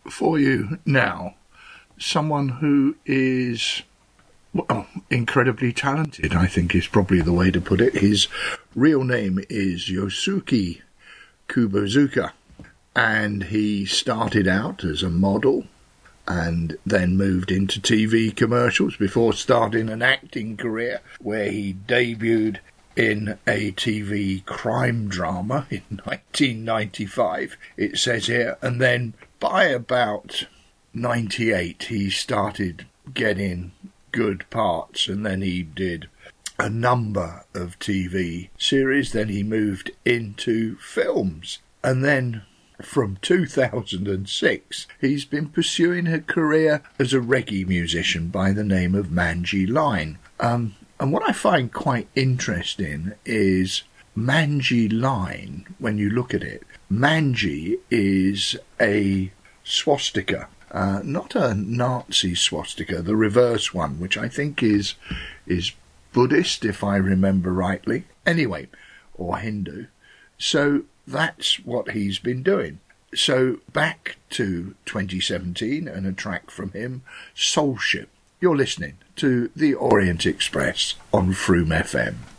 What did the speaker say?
for you now someone who is, well, incredibly talented, I think is probably the way to put it. His real name is Yosuke Kubozuka, and he started out as a model and then moved into TV commercials before starting an acting career where he debuted in a TV crime drama in 1995, it says here, and then by about 98 he started getting good parts, and then he did a number of TV series, then he moved into films, and then from 2006 he's been pursuing a career as a reggae musician by the name of Manji Line. And what I find quite interesting is Manji Line, when you look at it. Manji is a swastika, not a Nazi swastika, the reverse one, which I think is Buddhist, if I remember rightly. Anyway, or Hindu. So that's what he's been doing. So back to 2017 and a track from him, Soul Ship. You're listening to the Orient Express on Froome FM.